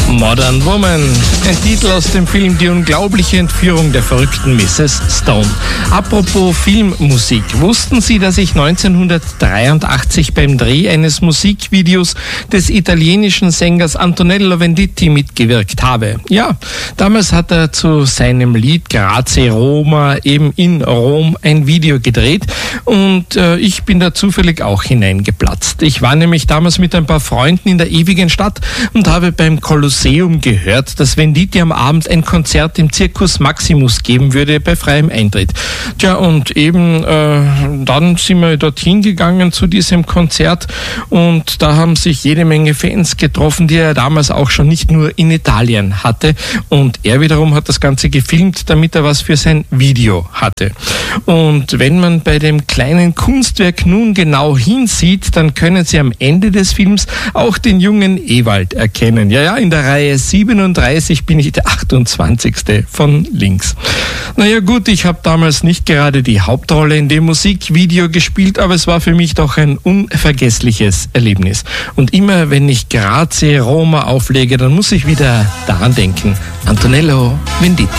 Modern Woman, ein Titel aus dem Film Die unglaubliche Entführung der verrückten Mrs. Stone. Apropos Filmmusik, wussten Sie, dass ich 1983 beim Dreh eines Musikvideos des italienischen Sängers Antonello Venditti mitgewirkt habe? Ja, damals hat er zu seinem Lied Grazie Roma eben in Rom ein Video gedreht und ich bin da zufällig auch hineingeplatzt. Ich war nämlich damals mit ein paar Freunden in der ewigen Stadt und habe beim Kolosseum gehört, dass Venditti am Abend ein Konzert im Circus Maximus geben würde bei freiem Eintritt. Tja, und eben dann sind wir dorthin gegangen zu diesem Konzert und da haben sich jede Menge Fans getroffen, die er damals auch schon nicht nur in Italien hatte. Und er wiederum hat das Ganze gefilmt, damit er was für sein Video hatte. Und wenn man bei dem kleinen Kunstwerk nun genau hinsieht, dann können Sie am Ende des Films auch den jungen Ewald erkennen. Ja, in der Reihe 37 bin ich der 28. von links. Naja gut, ich habe damals nicht gerade die Hauptrolle in dem Musikvideo gespielt, aber es war für mich doch ein unvergessliches Erlebnis. Und immer wenn ich Grazie Roma auflege, dann muss ich wieder daran denken. Antonello Venditti.